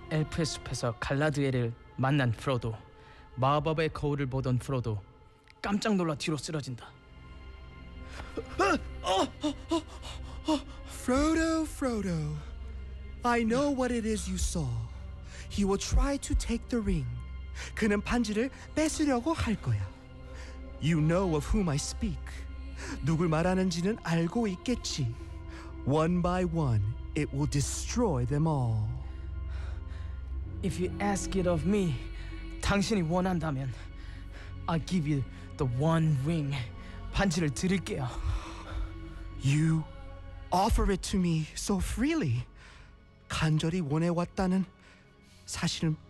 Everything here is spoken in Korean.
엘프의 숲에서 갈라드엘을 만난 프로도, 마법의 거울을 보던 프로도 깜짝 놀라 뒤로 쓰러진다. Frodo, I know what it is you saw. He will try to take the ring. 그는 반지를 뺏으려고 할 거야. You know of whom I speak. 누굴 말하는지는 알고 있겠지. One by one, it will destroy them all. If you ask it of me, 당신이 원한다면 I'll give you the one ring. 반지를 드릴게요. You offer it to me so freely. 간절히 원해왔다는 사실은